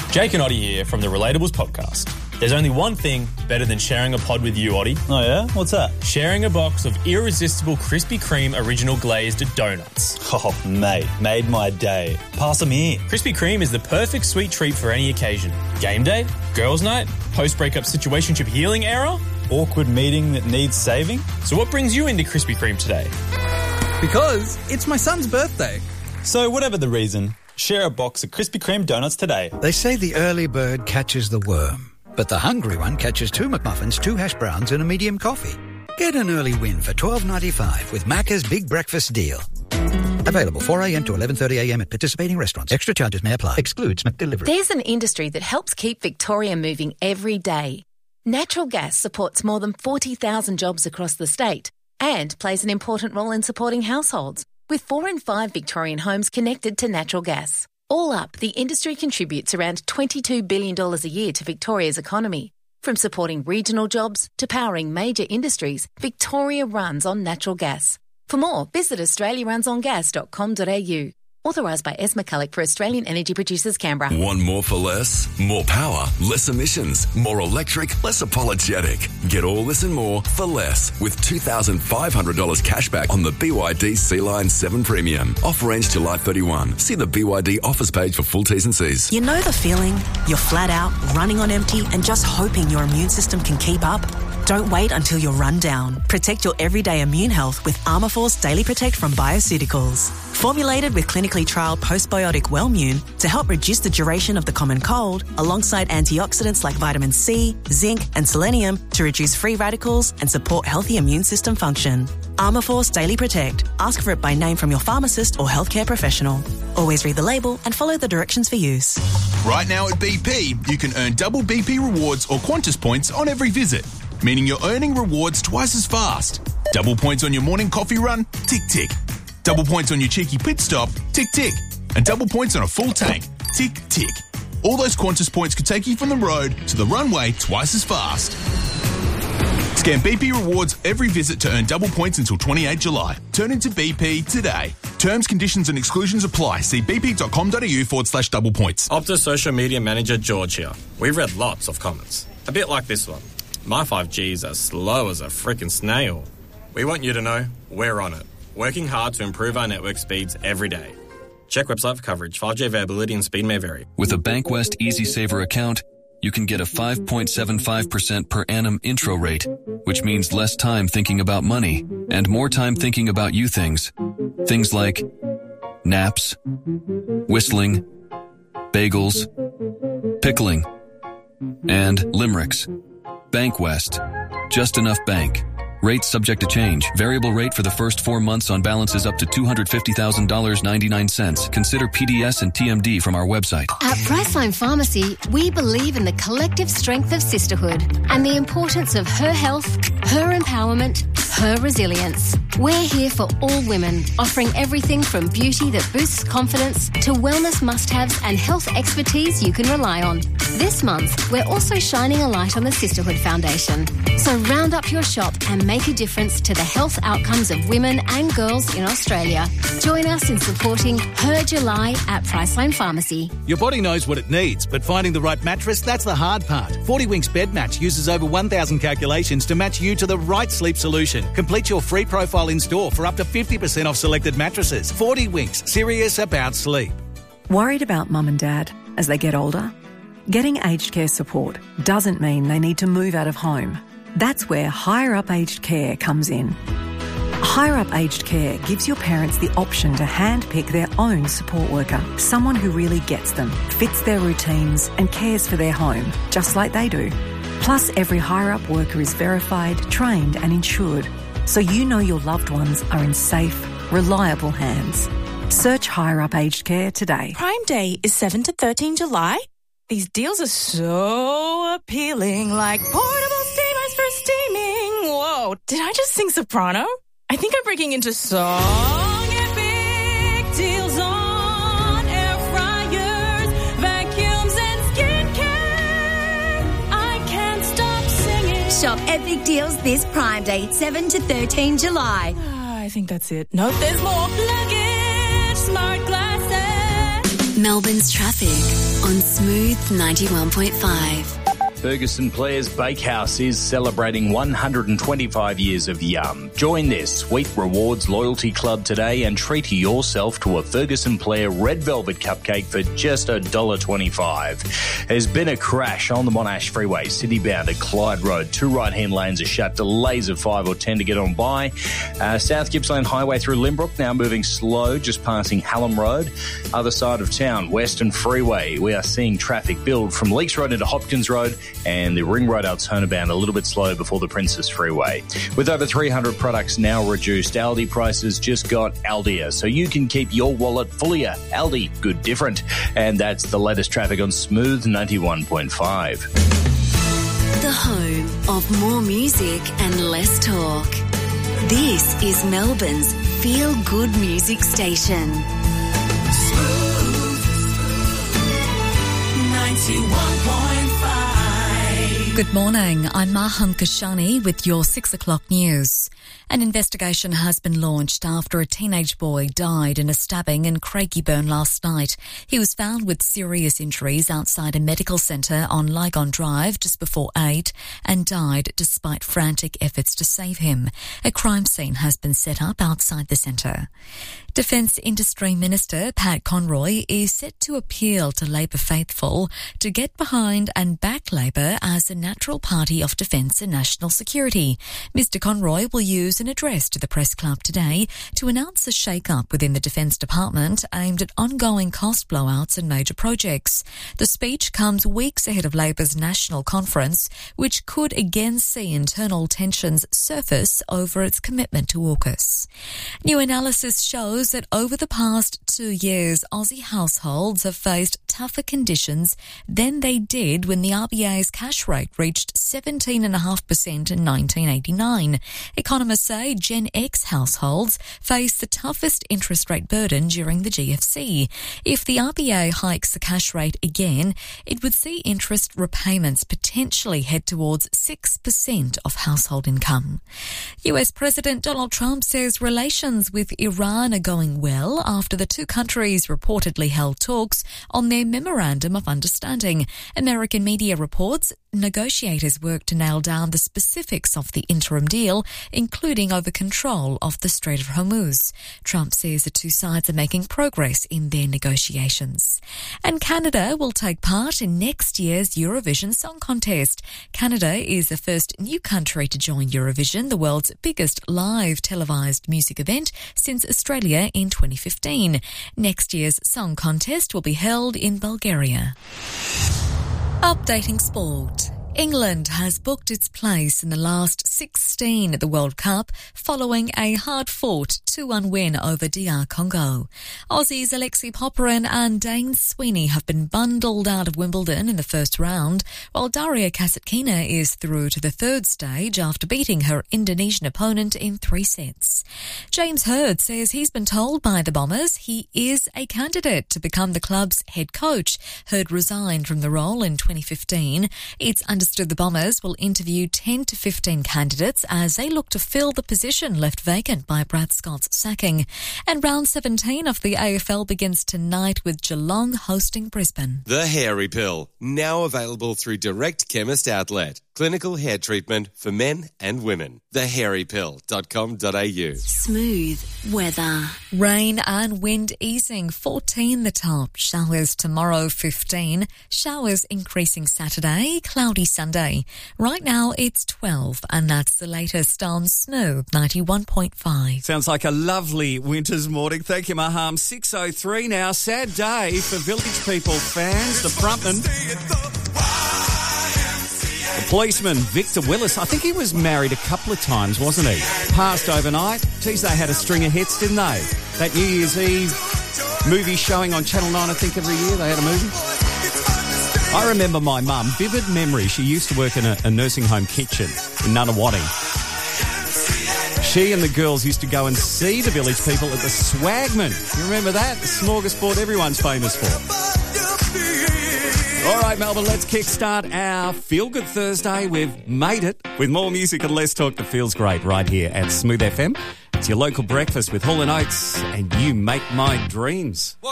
Jake and Oddie here from the Relatables podcast. There's only one thing better than sharing a pod with you, Oddie. Oh yeah? What's that? Sharing a box of irresistible Krispy Kreme original glazed donuts. Oh, mate, made my day. Pass them here. Krispy Kreme is the perfect sweet treat for any occasion. Game day, girls' night, post-breakup situationship healing era. Awkward meeting that needs saving. So what brings you into Krispy Kreme today? Because it's my son's birthday. So whatever the reason, share a box of Krispy Kreme donuts today. They say the early bird catches the worm, but the hungry one catches 2 McMuffins, 2 hash browns and a medium coffee. Get an early win for $12.95 with Macca's Big Breakfast Deal. Available 4 a.m. to 11:30 a.m. at participating restaurants. Extra charges may apply. Excludes McDelivery. There's an industry that helps keep Victoria moving every day. Natural gas supports more than 40,000 jobs across the state and plays an important role in supporting households, with 4 in 5 Victorian homes connected to natural gas. All up, the industry contributes around $22 billion a year to Victoria's economy. From supporting regional jobs to powering major industries, Victoria runs on natural gas. For more, visit australiarunsongas.com.au. Authorised by S. McCulloch for Australian Energy Producers, Canberra. Want more for less? More power, less emissions, more electric, less apologetic. Get all this and more for less with $2,500 cash back on the BYD Sea-Line 7 Premium. Offer ends July 31. See the BYD offers page for full T's and C's. You know the feeling? You're flat out, running on empty and just hoping your immune system can keep up? Don't wait until you're run down. Protect your everyday immune health with Armourforce Daily Protect from Bioceuticals. Formulated with clinically trialled postbiotic Wellmune to help reduce the duration of the common cold, alongside antioxidants like vitamin C, zinc and selenium to reduce free radicals and support healthy immune system function. Armourforce Daily Protect. Ask for it by name from your pharmacist or healthcare professional. Always read the label and follow the directions for use. Right now at BP, you can earn double BP rewards or Qantas points on every visit, meaning you're earning rewards twice as fast. Double points on your morning coffee run? Tick, tick. Double points on your cheeky pit stop? Tick, tick. And double points on a full tank? Tick, tick. All those Qantas points could take you from the road to the runway twice as fast. Scan BP rewards every visit to earn double points until 28 July. Turn into BP today. Terms, conditions and exclusions apply. See bp.com.au/double points. Optus social media manager George here. We've read lots of comments. A bit like this one. My 5G is as slow as a freaking snail. We want you to know we're on it, working hard to improve our network speeds every day. Check website for coverage. 5G availability and speed may vary. With a Bankwest Easy Saver account, you can get a 5.75% per annum intro rate, which means less time thinking about money and more time thinking about you things. Things like naps, whistling, bagels, pickling, and limericks. Bankwest. Just enough bank. Rates subject to change. Variable rate for the first 4 months on balances up to $250,000.99. Consider PDS and TMD from our website. At Priceline Pharmacy, we believe in the collective strength of sisterhood and the importance of her health, her empowerment, her resilience. We're here for all women, offering everything from beauty that boosts confidence to wellness must-haves and health expertise you can rely on. This month, we're also shining a light on the Sisterhood Foundation. So round up your shop and make a difference to the health outcomes of women and girls in Australia. Join us in supporting Her July at Priceline Pharmacy. Your body knows what it needs, but finding the right mattress, that's the hard part. 40 Winks Bed Match uses over 1,000 calculations to match you to the right sleep solution. Complete your free profile in-store for up to 50% off selected mattresses. 40 Winks, serious about sleep. Worried about mum and dad as they get older? Getting aged care support doesn't mean they need to move out of home. That's where Higher Up Aged Care comes in. Higher Up Aged Care gives your parents the option to handpick their own support worker, someone who really gets them, fits their routines and cares for their home, just like they do. Plus, every Higher Up worker is verified, trained and insured, so you know your loved ones are in safe, reliable hands. Search Higher Up Aged Care today. Prime Day is 7 to 13 July. These deals are so appealing, like portable steamers for steaming. Whoa, did I just sing soprano? I think I'm breaking into song. Epic deals on air fryers, vacuums and skincare. I can't stop singing. Shop epic deals this Prime Day, 7 to 13 July. I think that's it. Nope, there's more. Luggage, smart glasses. Melbourne's traffic. on Smooth 91.5. Ferguson Players Bakehouse is celebrating 125 years of yum. Join their Sweet Rewards Loyalty Club today and treat yourself to a Ferguson Player Red Velvet Cupcake for just $1.25. There's been a crash on the Monash Freeway, city-bound at Clyde Road. 2 right-hand lanes are shut, delays of 5 or 10 to get on by. South Gippsland Highway through Limbrook, now moving slow, just passing Hallam Road. Other side of town, Western Freeway, we are seeing traffic build from Leaks Road into Hopkins Road, and the Ring Road Altona bound a little bit slow before the Princess Freeway. With over 300 products now reduced, Aldi prices just got Aldier, so you can keep your wallet fullier. Aldi, good different. And that's the latest traffic on Smooth 91.5. The home of more music and less talk. This is Melbourne's feel-good music station. Smooth 91.5. Good morning, I'm Mahan Kashani with your 6 o'clock news. An investigation has been launched after a teenage boy died in a stabbing in Craigieburn last night. He was found with serious injuries outside a medical centre on Lygon Drive just before 8 and died despite frantic efforts to save him. A crime scene has been set up outside the centre. Defence Industry Minister Pat Conroy is set to appeal to Labor faithful to get behind and back Labor as a natural party of defence and national security. Mr Conroy will use an address to the Press Club today to announce a shake-up within the Defence Department aimed at ongoing cost blowouts and major projects. The speech comes weeks ahead of Labor's national conference, which could again see internal tensions surface over its commitment to AUKUS. New analysis shows that over the past 2 years, Aussie households have faced tougher conditions than they did when the RBA's cash rate reached 17.5% in 1989. Economists say Gen X households face the toughest interest rate burden during the GFC. If the RBA hikes the cash rate again, it would see interest repayments potentially head towards 6% of household income. US President Donald Trump says relations with Iran are going well after the two countries reportedly held talks on their Memorandum of Understanding. American media reports negotiators worked to nail down the specifics of the interim deal, including over control of the Strait of Hormuz. Trump says the two sides are making progress in their negotiations. And Canada will take part in next year's Eurovision Song Contest. Canada is the first new country to join Eurovision, the world's biggest live televised music event since Australia in 2015. Next year's Song Contest will be held in Bulgaria. Updating sport. England has booked its place in the last 16 at the World Cup following a hard-fought 2-1 win over DR Congo. Aussies Alexei Popyrin and Dane Sweeney have been bundled out of Wimbledon in the first round, while Daria Kasatkina is through to the third stage after beating her Indonesian opponent in 3 sets. James Hird says he's been told by the Bombers he is a candidate to become the club's head coach. Hird resigned from the role in 2015. It's understood the Bombers will interview 10 to 15 candidates as they look to fill the position left vacant by Brad Scott's sacking. And round 17 of the AFL begins tonight with Geelong hosting Brisbane. The Hairy Pill, now available through Direct Chemist Outlet. Clinical hair treatment for men and women. thehairypill.com.au. Smooth weather. Rain and wind easing, 14 the top. Showers tomorrow, 15. Showers increasing Saturday, cloudy Sunday. Right now it's 12, and that's the latest on Smooth 91.5. Sounds like a lovely winter's morning. Thank you, Maham. 6:03 now. Sad day for Village People fans. The frontman, the policeman, Victor Willis, I think he was married a couple of times, wasn't he? Passed overnight. Geez, they had a string of hits, didn't they? That New Year's Eve movie showing on Channel 9, I think every year they had a movie. I remember my mum, vivid memory, she used to work in a nursing home kitchen in Nunawading. She and the girls used to go and see the Village People at the Swagman. You remember that? The smorgasbord everyone's famous for. All right, Melbourne, let's kickstart our Feel Good Thursday. We've made it with more music and less talk that feels great right here at Smooth FM. It's your local breakfast with Hall & Oates, and you make my dreams.